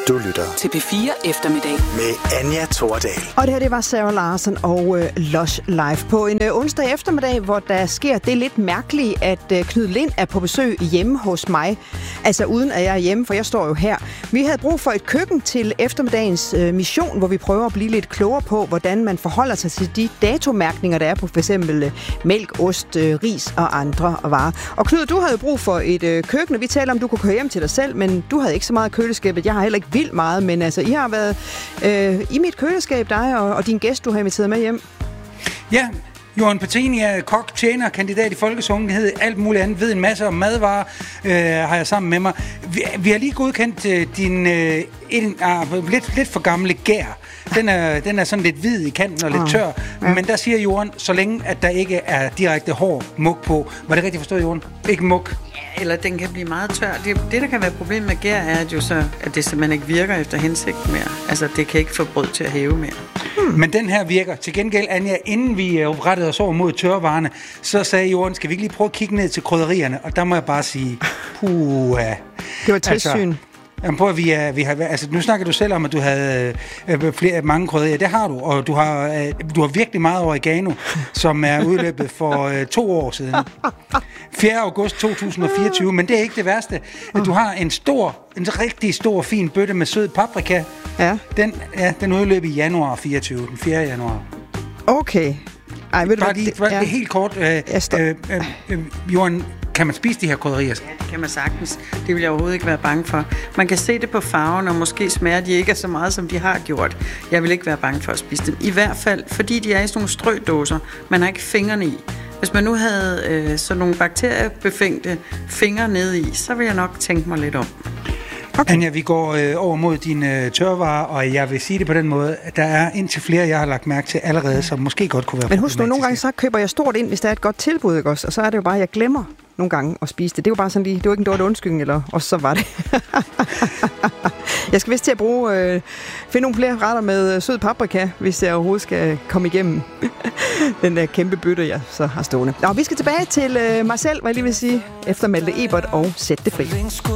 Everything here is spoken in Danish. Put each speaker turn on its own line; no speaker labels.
Du lytter
til P4 Eftermiddag
med Anja Thordal.
Og det her, det var Sarah Larsen og Lush Live på en onsdag eftermiddag, hvor der sker det lidt mærkelige, at Knud Lind er på besøg hjemme hos mig. Altså uden at jeg er hjemme, for jeg står jo her. Vi havde brug for et køkken til eftermiddagens mission, hvor vi prøver at blive lidt klogere på, hvordan man forholder sig til de datomærkninger, der er på f.eks. mælk, ost, ris og andre varer. Og Knud, du havde brug for et køkken, og vi taler om, du kunne køre hjem til dig selv, men du havde ikke så meget køleskabet. Jeg har heller ikke vildt meget, men altså, I har været i mit køleskab, dig og din gæst, du har inviteret med hjem.
Ja, Johan Pettini er kok, tjener, kandidat i folkesundhed, alt muligt andet, ved en masse om madvarer, har jeg sammen med mig. Vi har lige godkendt din lidt for gamle gær. Den er sådan lidt hvid i kanten og lidt tør, men der siger Johan, så længe at der ikke er direkte hård mug på. Var det rigtigt forstået, Johan? Ikke mug?
Ja, eller den kan blive meget tør. Det der kan være problemet med gær, er at jo så, at det simpelthen ikke virker efter hensigt mere. Altså, det kan ikke få brød til at hæve mere.
Men den her virker. Til gengæld, Anja, inden vi rettede os over mod tørvarerne, så sagde Johan, skal vi ikke lige prøve at kigge ned til krydderierne? Og der må jeg bare sige, puha.
Det var tilsyn.
Jamen prøv, vi har, altså nu snakker du selv om, at du havde mange krydderier. Det har du, og du har virkelig meget oregano, som er udløbet for 2 år siden. 4. august 2024, men det er ikke det værste. Du har en rigtig stor, fin bøtte med sød paprika. Ja. Den udløb i januar 24, den 4. januar.
Okay. Ej, ved du
bare helt kort, Johan, kan man spise de her krydderier?
Ja, det kan man sagtens. Det vil jeg overhovedet ikke være bange for. Man kan se det på farven, og måske smager de ikke så meget, som de har gjort. Jeg vil ikke være bange for at spise dem. I hvert fald, fordi de er i sådan nogle strødåser. Man har ikke fingrene i. Hvis man nu havde sådan nogle bakteriebefængte fingre nede i, så vil jeg nok tænke mig lidt om.
Okay. Anja, vi går over mod dine tørvarer, og jeg vil sige det på den måde, at der er indtil flere, jeg har lagt mærke til allerede, som måske godt kunne være.
Men husk nu, nogle gange så køber jeg stort ind, hvis der er et godt tilbud, ikke også? Og så er det jo bare, at jeg glemmer nogle gange at spise det. Det er jo bare sådan lige, det var ikke en dårlig undskyldning, eller og så var det. Jeg skal vist til at finde nogle flere retter med sød paprika, hvis jeg overhovedet skal komme igennem den der kæmpe bøtte, jeg så har stående. Nå, vi skal tilbage til mig selv, hvad jeg lige vil sige, efter Malte Ebert og Sæt det fri.